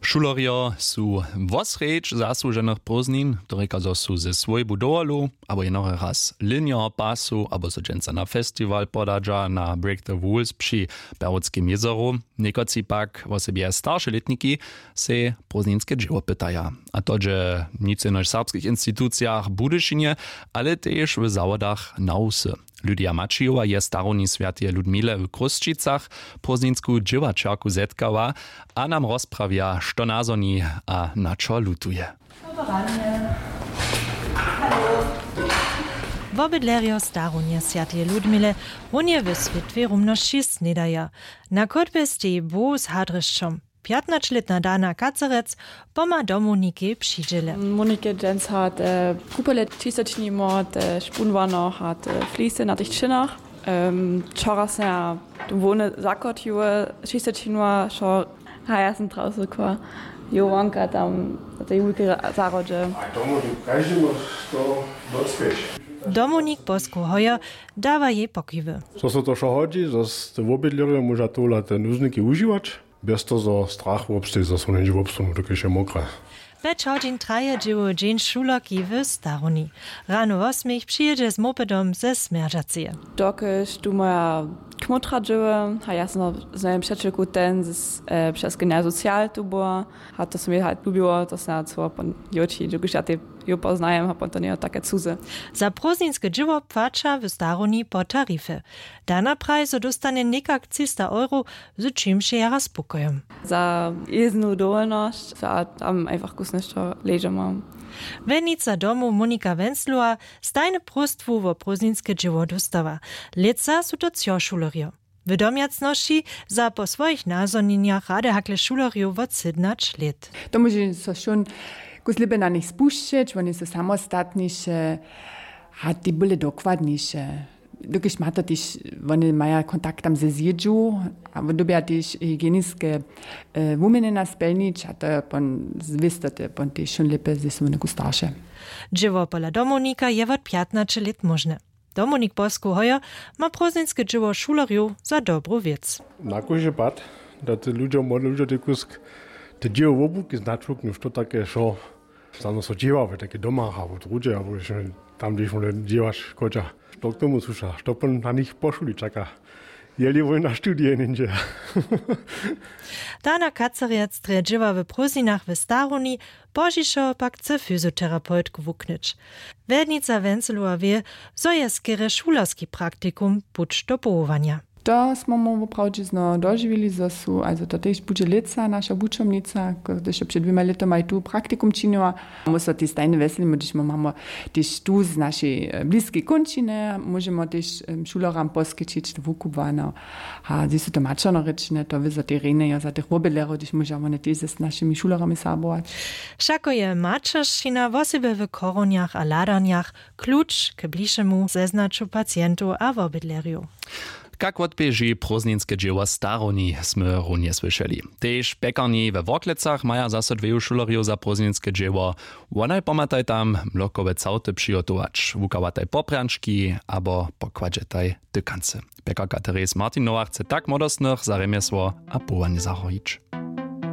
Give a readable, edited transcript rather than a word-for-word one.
Šulerjo su vosreč zasłužených prózdnin, ktoré sú ze svoj budovalo, abo je noch raz linio pasu, abo so dženca na festival podadža na Break the Rules przy Berockim jezeru. Niekoci pak osobie starsze letniki se prózdninske dzieło pytaja. A to, że nic w serbskich instytucjach Budyšinie, ale też w zawodach nausy. Lydia Mačiova je staroni Svätej Ludmile v Kruščicach prózdninsku dživačarku zetkała, a nam rozprawia, što nazoni a na čo lutuje. W obydlerjo staronie Svätej Ludmile runie w Svitwie rumno 6 nedaja. Na kotbie stej bo z hadryščom. 15-letna Dana Kacerec poma do Monike přijdele. Monike Jens hat kupele tisečný mod, špunvano hat flíse na těch činách. Čora se wohne zakotjue, tisečnua, šo haja jsem draußen kva. Jovanka tam, ta Julke zarodže. Dominik Bosko hoja dawa jej pokiwy. Co se to šo hodzi, zase v obydlerju může tohle ten uzniky užívat. Bez toho strach obstej, že są nie obstanu, tak jest mokre. 5 hodin traje dzieło dzień szulaki w Staroni. Rano 8 przyjedzie z mopedom ze Smerdżacie. Dokiż tu moja kmotra dzieło, a ja sam z moim przyjacielku ten przez genial socjal tu było, a to sobie halt lubiło, to się co pan joci, dokiż ja te jo poznajem, a pan to nie takie cuze. Za prózdninskie dzieło płacza w Staroni po taryfie. Dana prajzo dostanie nekak 300 €, z czym się jara spokojem. Za jedną dolność, za tam einfach kusništo leže mam. Wennica domu Monika Wenzloa stajne prostwu wo prózdninskie dzieło dostawa. Leca su to cio šulerjo. W domjacności za po swoich nazonieniach rade hakle šulerjo od 17 lat. To może so schon kusliby na nich spuszczać, oni są samostatniejsze, a die były dokładniejsze. Dokiż ma to też, oni mają kontakt tam ze zjedżu, a wydobią też higieniczne umyny na spelnicz, a to pan zwistate, pan też schon lepiej ze sobą starsze. Dzieło pola Dominika je od 15 lat możne. Dominik Bosko hoja ma prózdninskie dzieło šulerju za dobrą wiec. Na kojže pad, da te ludzie te kusk, te dzieło obuki znaczuk, no to takie šo, stano so dzieła, takie doma, albo drugie, albo tam gdzieś dziełasz kocza. To k tomu sluša, što pa na njih pošuli čaka. Je li voj na študije ninja? Dana Kacerec tređiva v prózdninach w Staroni, Božišo pak chce fyzioterapeutku wuknyć. Wednica Wenzelua wie, so je skere šularski praktikum puć do połowania. To smo mu wprawdzie dożywili, że są, also to też będzie leca nasza uczomnica, gdyż przed 2 latami tu praktikum czyniła. Muszę też stajne weselimy, gdyż mamy też tu z naszej bliskiej kończyny, możemy też szulerom poskiczyć wykupowane. A ze są to maczone ryczne, to wy za te rene, ja za tych obydlerów, gdyż możemy też z naszymi szulerami sabować. Wszako je maczarszczyna w osobie w koroniach a ladaniach klucz k bliższemu zeznaczu pacjentu a w obydlerju. Jak odbieži prózdninske dzieło Staroni, sme runie słyszeli. Tež pekarni we Woklecach maja zase 2 šulerjo za prózdninske dzieło. Onaj pomataj tam mlokowe cauty przygotować, wukawataj poprjančki, abo pokładżetaj tykance. Pekarka Teres Martinova chce tak modosnych za remesło a powanie zachojić.